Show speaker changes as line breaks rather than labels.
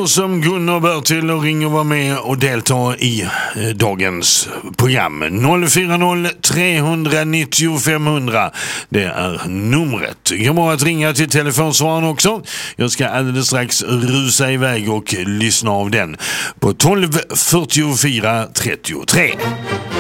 som Gunnar och Bertil och ring och var med och delta i dagens program. 040-390 500. Det är numret. Det kan vara att ringa till telefonsvararen också. Jag ska alldeles strax rusa iväg och lyssna av den på 12 44 33.